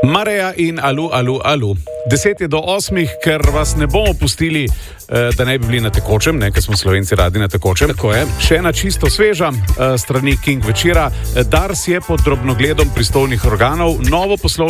Mareja in alu. 10 do 8, ker vas ne bomo pustili, da ne bi bili na tekočem, ker smo Slovenci radi na tekočem. Tako je. Še ena čisto sveža strani King večera. Dars je pod drobnogledom pristojnih organov novo poslovno